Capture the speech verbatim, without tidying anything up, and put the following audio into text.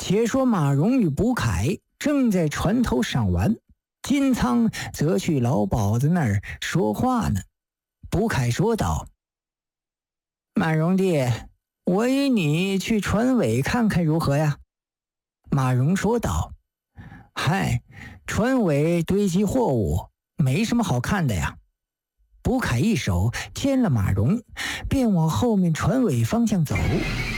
且说马荣与卜凯正在船头上玩，金仓则去老鸨子那儿说话呢。卜凯说道：马荣弟，我与你去船尾看看如何呀？马荣说道：嗨，船尾堆积货物，没什么好看的呀。卜凯一手牵了马荣，便往后面船尾方向走。